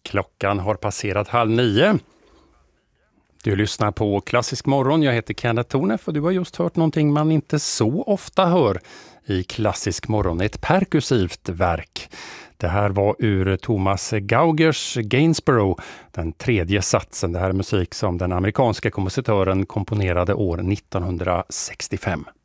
Klockan har passerat 8:30. Du lyssnar på Klassisk morgon. Jag heter Kenneth Tornef och du har just hört någonting man inte så ofta hör i Klassisk morgon. Ett perkussivt verk. Det här var ur Thomas Gaugers Gainsborough, den tredje satsen. Det här är musik som den amerikanska kompositören komponerade år 1965.